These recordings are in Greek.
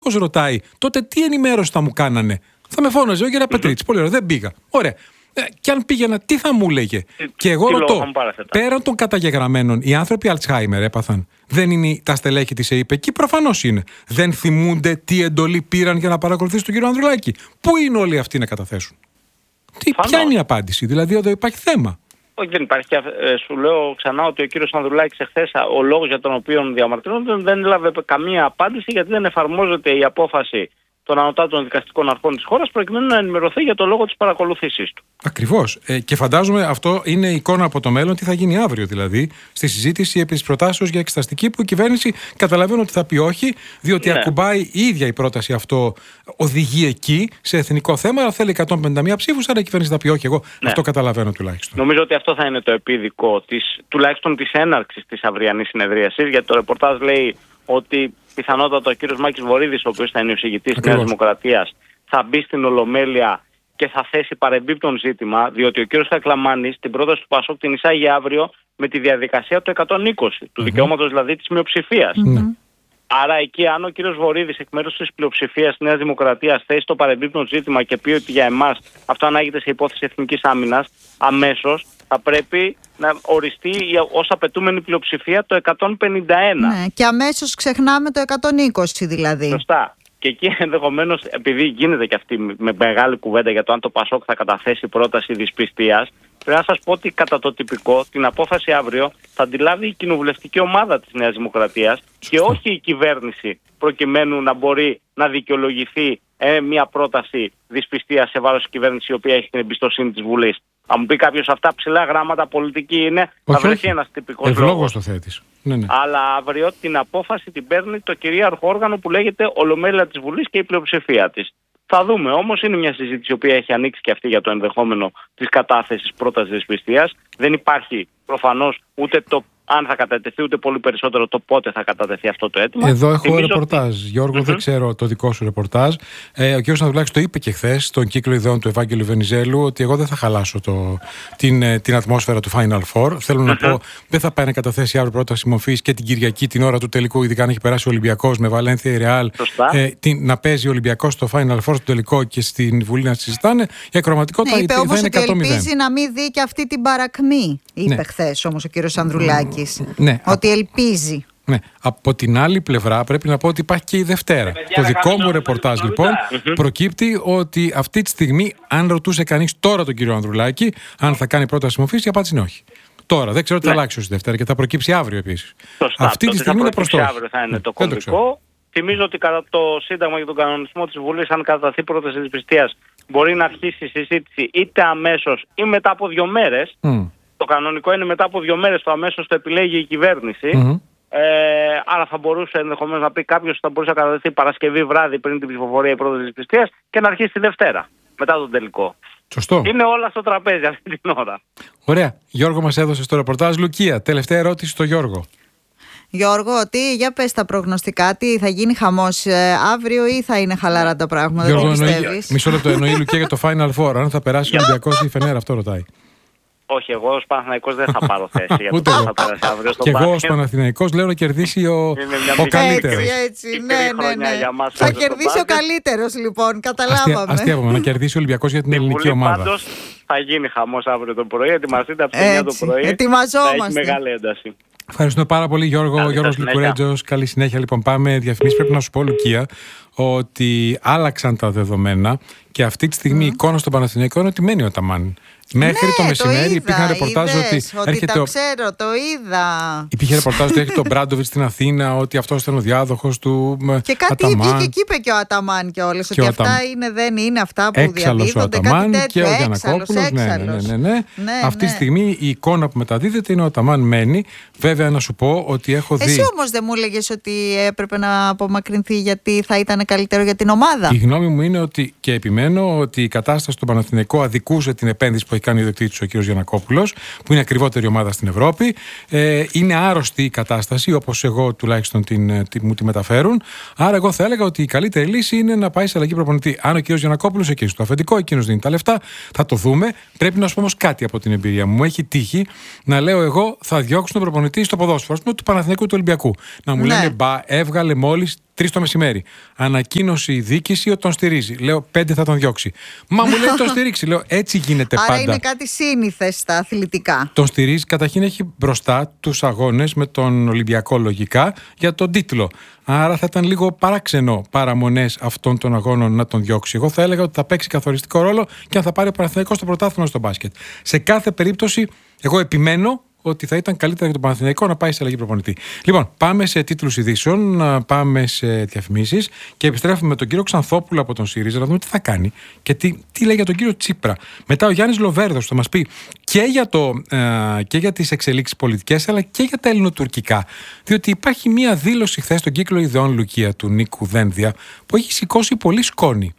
Πώς ρωτάει, τότε τι ενημέρωση θα μου κάνανε? Θα με φώναζε ο κ. Πετρίτσης. Πολύ ωραία, δεν πήγα. Ωραία. Και αν πήγαινα, τι θα μου έλεγε? Και εγώ ρωτώ, πέραν των καταγεγραμμένων, οι άνθρωποι Αλτσχάιμερ έπαθαν? Δεν είναι τα στελέχη της ΕΥΠ εκεί? Προφανώς είναι. Δεν θυμούνται τι εντολή πήραν για να παρακολουθήσουν τον κύριο Ανδρουλάκη? Πού είναι όλοι αυτοί να καταθέσουν? Ποια είναι η απάντηση? Δηλαδή εδώ υπάρχει θέμα. Όχι, δεν υπάρχει. Σου λέω ξανά ότι ο κύριος Ανδρουλάκης εχθές, ο λόγος για τον οποίο διαμαρτυρώνεται, δεν έλαβε καμία απάντηση, γιατί δεν εφαρμόζεται η απόφαση των ανωτάτων δικαστικών αρχών της χώρας προκειμένου να ενημερωθεί για το λόγο της παρακολούθησής του. Ακριβώς. Και φαντάζομαι αυτό είναι εικόνα από το μέλλον, τι θα γίνει αύριο δηλαδή, στη συζήτηση επί της προτάσεως για εξεταστική, που η κυβέρνηση καταλαβαίνω ότι θα πει όχι, διότι ακουμπάει η ίδια η πρόταση αυτό, οδηγεί εκεί σε εθνικό θέμα, αλλά θέλει 151 ψήφους, άρα η κυβέρνηση θα πει όχι. Εγώ αυτό καταλαβαίνω τουλάχιστον. Νομίζω ότι αυτό θα είναι το επίδικο τουλάχιστον της έναρξης της αυριανής συνεδρίασης, γιατί το ρεπορτάζ λέει ότι πιθανότατα ο κύριος Μάκης Βορίδης, ο οποίος θα είναι ο εισηγητής της Νέας Δημοκρατίας, θα μπει στην Ολομέλεια και θα θέσει παρεμπίπτον ζήτημα, διότι ο κύριος Κακλαμάνης την πρόταση του ΠΑΣΟΚ την εισάγει αύριο με τη διαδικασία του 120, του δικαιώματος δηλαδή της μειοψηφίας. Άρα εκεί, αν ο κύριος Βορίδης εκ μέρους της πλειοψηφίας της Νέας Δημοκρατίας θέσει το παρεμπίπτον ζήτημα και πει ότι για εμάς αυτό ανάγεται σε υπόθεση εθνικής άμυνας, αμέσως θα πρέπει να οριστεί ως απαιτούμενη πλειοψηφία το 151. Ναι, και αμέσως ξεχνάμε το 120 δηλαδή. Σωστά. Και εκεί ενδεχομένως, επειδή γίνεται και αυτή με μεγάλη κουβέντα για το αν το ΠΑΣΟΚ θα καταθέσει πρόταση δυσπιστίας, πρέπει να σας πω ότι κατά το τυπικό την απόφαση αύριο θα αντιλάβει η κοινοβουλευτική ομάδα της Νέας Δημοκρατίας και όχι η κυβέρνηση, προκειμένου να μπορεί να δικαιολογηθεί μια πρόταση δυσπιστίας σε βάρος της κυβέρνησης, η οποία έχει την εμπιστοσύνη της Βουλής. Αν μου πει κάποιος αυτά ψηλά γράμματα πολιτική είναι, θα βρεθεί ένας τυπικός λόγος. Ευλόγως το θέτεις. Ναι. Αλλά αύριο την απόφαση την παίρνει το κυρίαρχο όργανο που λέγεται Ολομέλεια της Βουλής και η πλειοψηφία της. Θα δούμε όμως, είναι μια συζήτηση η οποία έχει ανοίξει και αυτή για το ενδεχόμενο της κατάθεσης πρότασης δυσπιστίας. Δεν υπάρχει προφανώς ούτε το αν θα κατατεθεί, ούτε πολύ περισσότερο το πότε θα κατατεθεί αυτό το αίτημα. Εδώ έχω ρεπορτάζ. Γιώργο, δεν ξέρω το δικό σου ρεπορτάζ. Ο κ. Ανδρουλάκης το είπε και χθες στον κύκλο ιδεών του Ευάγγελου Βενιζέλου, ότι εγώ δεν θα χαλάσω την ατμόσφαιρα του Final Four. Θέλω να πω, δεν θα πάει να καταθέσει αύριο πρόταση μορφής και την Κυριακή, την ώρα του τελικού, ειδικά αν έχει περάσει ο Ολυμπιακός με Βαλένθια ή Ρεάλ, να παίζει ο Ολυμπιακός στο Final Four, στο τελικό και στην Βουλή να συζητάνε. Η ακροματικότητα είπε θα είναι 100-0. Ελπίζει να μην δει και αυτή την παρακμή, είπε χθες όμως ο κ. Ανδρουλάκης. Ότι ελπίζει. Ναι. Από την άλλη πλευρά πρέπει να πω ότι υπάρχει και η Δευτέρα. Το δικό μου ρεπορτάζ λοιπόν προκύπτει ότι αυτή τη στιγμή, αν ρωτούσε κανείς τώρα τον κύριο Ανδρουλάκη αν θα κάνει πρόταση μορφής, η απάντηση είναι όχι. Τώρα δεν ξέρω τι θα αλλάξει ως Δευτέρα και θα προκύψει αύριο επίσης. Αυτή τη στιγμή είναι προς το όχι. Αύριο θα είναι το κομβικό. Θυμίζω ότι κατά το Σύνταγμα και τον κανονισμό της Βουλής, αν καταταθεί πρόταση δυσπιστίας, μπορεί να αρχίσει η συζήτηση είτε αμέσως ή μετά από 2 μέρες. Το κανονικό είναι μετά από 2 μέρες, το αμέσως το επιλέγει η κυβέρνηση. Άρα θα μπορούσε ενδεχομένως να πει κάποιος ότι θα μπορούσε να κατατεθεί Παρασκευή βράδυ πριν την ψηφοφορία η πρόταση δυσπιστίας και να αρχίσει τη Δευτέρα, μετά τον τελικό. Σωστό. Είναι όλα στο τραπέζι αυτή την ώρα. Ωραία. Γιώργο, μας έδωσε το ρεπορτάζ. Λουκία, τελευταία ερώτηση στο Γιώργο. Γιώργο, για πες τα προγνωστικά, τι θα γίνει χαμός αύριο ή θα είναι χαλαρά τα πράγματα? Γιώργο, μισό λεπτό, εννοεί Λουκία για το Final Four. Αν θα περάσει ο Ολυμπιακός ή η Φενέρα, αυτό ρωτάει. Όχι, εγώ ως Παναθηναϊκός δεν θα πάρω θέση για το θα περάσει αύριο στο Και εγώ ως Παναθηναϊκός λέω να κερδίσει ο καλύτερος. Έτσι, ναι. Θα κερδίσει ο καλύτερος λοιπόν, καταλάβαμε. Αστείευαμε, να κερδίσει ο Ολυμπιακός για την ελληνική ομάδα. Πάντως θα γίνει χαμός αύριο το πρωί, ετοιμαστείτε από τις 9 το πρωί. Ετοιμαζόμαστε. Θα έχει μεγάλη ένταση. Ευχαριστούμε πάρα πολύ, Γιώργο. Γιώργος Λικουρέτζος, καλή συνέχεια. Λοιπόν, πάμε διαφημίσεις. Πρέπει να σου πω, Λουκία, ότι άλλαξαν τα δεδομένα και αυτή τη στιγμή η εικόνα στον Παναθηναϊκό είναι ότι μένει ο Αταμάν. Μέχρι το μεσημέρι υπήρχαν ρεπορτάζ ότι έρχεται. Το ξέρω, το είδα. Υπήρχε ρεπορτάζ ότι έρχεται ο Μπράντοβιτς στην Αθήνα, ότι αυτός ήταν ο διάδοχος του Αταμάν. Και κάτι βγήκε και είπε και ο Αταμάν κιόλας, ότι αυτά δεν είναι αυτά που διαδίδονται. Κάτι τέτοιο. Και ο Γιαννακόπουλος. Ναι. Αυτή τη στιγμή η εικόνα που μεταδίδεται είναι ο Αταμάν μένει. Βέβαια, να σου πω ότι έχω δει. Εσύ όμως δεν μου έλεγες ότι έπρεπε να απομακρυνθεί γιατί θα ήταν καλύτερο για την ομάδα? Η γνώμη μου είναι ότι, και επιμένω, ότι η κατάσταση του Παναθηναϊκού αδικούσε την επένδυση που έχει κάνει ο ιδιοκτήτης ο κ. Γιαννακόπουλος, που είναι ακριβότερη ομάδα στην Ευρώπη. Είναι άρρωστη η κατάσταση, όπως εγώ τουλάχιστον μου τη μεταφέρουν. Άρα, εγώ θα έλεγα ότι η καλύτερη λύση είναι να πάει σε αλλαγή προπονητή. Αν ο κ. Γιαννακόπουλος εκεί στο αφεντικό, εκείνος δίνει τα λεφτά, θα το δούμε. Πρέπει να σου πω όμως κάτι από την εμπειρία μου. Μου έχει τύχει να λέω εγώ θα διώξω τον προπονητή στο ποδόσφαιρο, του Παναθηναϊκού του Ολυμπιακού. Να μου λένε μπα, έβγαλε μόλις 3 το μεσημέρι. Ανακοίνωση η διοίκηση ότι τον στηρίζει. Λέω 5 θα τον διώξει. Μα μου λέει τον στηρίξει. Λέω έτσι γίνεται πάντα. Άρα είναι κάτι σύνηθες στα αθλητικά. Τον στηρίζει, καταρχήν έχει μπροστά τους αγώνες με τον Ολυμπιακό λογικά για τον τίτλο. Άρα θα ήταν λίγο παράξενο παραμονές αυτών των αγώνων να τον διώξει. Εγώ θα έλεγα ότι θα παίξει καθοριστικό ρόλο και αν θα πάρει ο Παναθηναϊκός στο πρωτάθλημα στο μπάσκετ. Σε κάθε περίπτωση, εγώ επιμένω ότι θα ήταν καλύτερα για τον Παναθηναϊκό να πάει σε αλλαγή προπονητή. Λοιπόν, πάμε σε τίτλους ειδήσεων, πάμε σε διαφημίσεις και επιστρέφουμε με τον κύριο Ξανθόπουλο από τον ΣΥΡΙΖΑ να δούμε τι θα κάνει και τι λέει για τον κύριο Τσίπρα. Μετά ο Γιάννης Λοβέρδος θα μας πει και για τις εξελίξεις πολιτικές αλλά και για τα ελληνοτουρκικά. Διότι υπάρχει μία δήλωση χθες στον κύκλο Ιδεών Λουκία του Νίκου Δένδια που έχει σηκώσει πολύ σκόνη.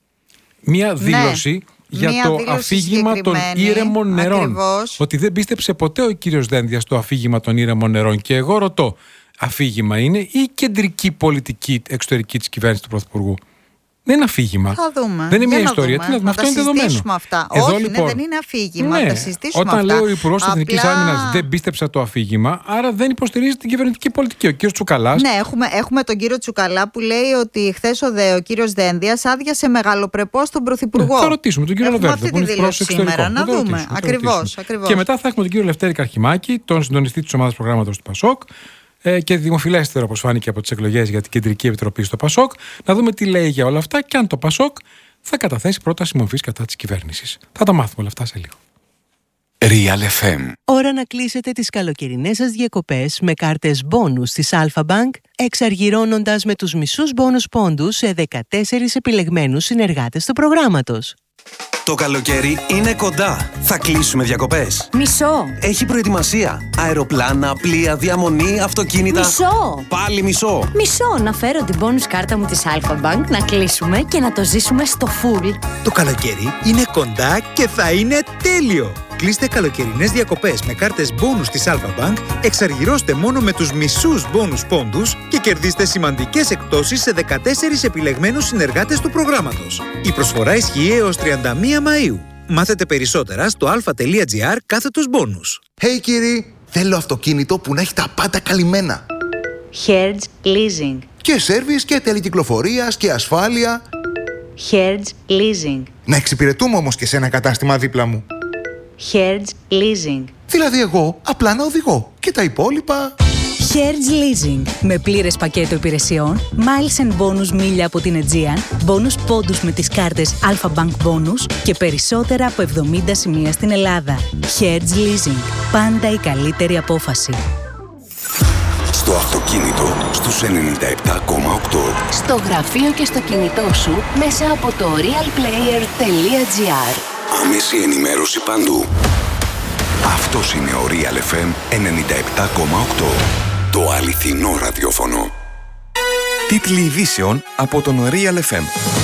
Μία δήλωση. Για το αφήγημα των ήρεμων νερών. Ακριβώς. Ότι δεν πίστεψε ποτέ ο κύριος Δένδιας στο αφήγημα των ήρεμων νερών. Και εγώ ρωτώ, αφήγημα είναι ή κεντρική πολιτική εξωτερική της κυβέρνησης του Πρωθυπουργού? Δεν είναι αφήγημα. Θα δούμε. Δεν είναι μια να ιστορία. Δούμε. Αυτό είναι δεδομένο. Αυτά. Εδώ, όχι, λοιπόν, δεν είναι αφήγημα. ναι, τα συζητήσουμε όταν αυτά. λέει ο Υπουργός της Εθνικής Άμυνας δεν πίστεψε το αφήγημα, άρα δεν υποστηρίζει την κυβερνητική πολιτική. Ο κύριος Τσουκαλάς. Ναι, έχουμε τον κύριο Τσουκαλά που λέει ότι χθες ο κύριος Δένδιας άδειασε μεγαλοπρεπώς τον Πρωθυπουργό. Θα ρωτήσουμε τον κύριο Λοβέρδο που είναι υπουργός σήμερα. Να δούμε. Ακριβώς. Και μετά θα έχουμε τον κύριο Λευτέρη Καρχημάκη, τον συντονιστή της ομάδας προγράμματος του ΠΑΣΟΚ. Και δημοφιλέστερο, όπως φάνηκε από τις εκλογές για την Κεντρική Επιτροπή στο ΠΑΣΟΚ, να δούμε τι λέει για όλα αυτά και αν το ΠΑΣΟΚ θα καταθέσει πρόταση μορφής κατά της κυβέρνησης. Θα τα μάθουμε όλα αυτά σε λίγο. Real FM. Ώρα να κλείσετε τις καλοκαιρινές σας διακοπές με κάρτες μπόνους της Alpha-Bank, εξαργυρώνοντας με τους μισούς μπόνους πόντους σε 14 επιλεγμένους συνεργάτες του προγράμματος. Το καλοκαίρι είναι κοντά. Θα κλείσουμε διακοπές. Μισό. Έχει προετοιμασία. Αεροπλάνα, πλοία, διαμονή, αυτοκίνητα. Μισό. Πάλι μισό. Μισό. Να φέρω την bonus κάρτα μου της Alpha-Bank, να κλείσουμε και να το ζήσουμε στο full. Το καλοκαίρι είναι κοντά και θα είναι τέλειο. Κλείστε καλοκαιρινές διακοπές με κάρτες bonus της Alpha-Bank, εξαργυρώστε μόνο με τους μισούς bonus πόντους και κερδίστε σημαντικές εκπτώσεις σε 14 επιλεγμένους συνεργάτες του προγράμματος. Η προσφορά ισχύει έως 31 Μαΐου. Μάθετε περισσότερα στο alpha.gr/bonus. Hey κύριοι, θέλω αυτοκίνητο που να έχει τα πάντα καλυμμένα. Hertz Leasing. Και σέρβις και τελεκυκλοφορίας και ασφάλεια. Hertz Leasing. Να εξυπηρετούμε όμως και σε ένα κατάστημα δίπλα μου. Hertz Leasing. Δηλαδή εγώ απλά να οδηγώ και τα υπόλοιπα... Hertz Leasing. Με πλήρες πακέτο υπηρεσιών, miles and bonus μίλια από την Aegean, bonus πόντους με τις κάρτες Alpha Bank Bonus και περισσότερα από 70 σημεία στην Ελλάδα. Hertz Leasing. Πάντα η καλύτερη απόφαση. Στο αυτοκίνητο, στους 97,8. Στο γραφείο και στο κινητό σου μέσα από το realplayer.gr. Άμεση ενημέρωση παντού. Αυτός είναι ο Real FM 97,8. Το αληθινό ραδιόφωνο. Τίτλοι ειδήσεων από τον Real FM.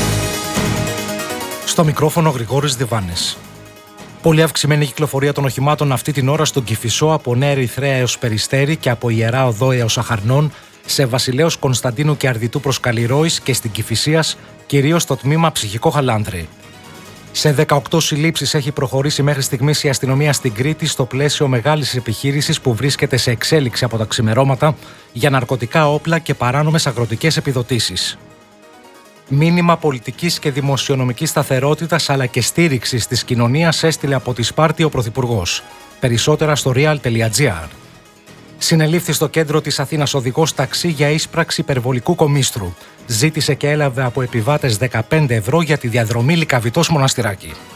Στο μικρόφωνο Γρηγόρης Διβάνης. Πολύ αυξημένη κυκλοφορία των οχημάτων αυτή την ώρα στον Κηφισό από Νέα Ερυθρέα έως Περιστέρη και από Ιερά Οδό έως Αχαρνών, σε Βασιλέως Κωνσταντίνου και Αρδιτού προς Καλλιρόης και στην Κηφισίας, κυρίως στο τμήμα Ψυχικό Χαλάνδρη. Σε 18 συλλήψεις έχει προχωρήσει μέχρι στιγμής η αστυνομία στην Κρήτη στο πλαίσιο μεγάλης επιχείρησης που βρίσκεται σε εξέλιξη από τα ξημερώματα για ναρκωτικά όπλα και παράνομες αγροτικές επιδοτήσεις. Μήνυμα πολιτικής και δημοσιονομικής σταθερότητας αλλά και στήριξης της κοινωνίας έστειλε από τη Σπάρτη ο Πρωθυπουργός. Περισσότερα στο real.gr. Συνελήφθη στο κέντρο της Αθήνας οδηγός ταξί για ίσπραξη υπερβολικού κομίστρου. Ζήτησε και έλαβε από επιβάτες 15 ευρώ για τη διαδρομή Λυκαβητός Μοναστηράκι.